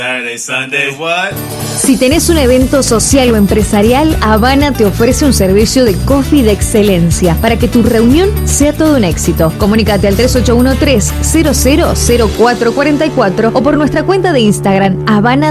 Saturday, Sunday, what? Si tenés un evento social o empresarial, Habana te ofrece un servicio de coffee de excelencia para que tu reunión sea todo un éxito. Comunícate al 3813-000444 o por nuestra cuenta de Instagram, Habana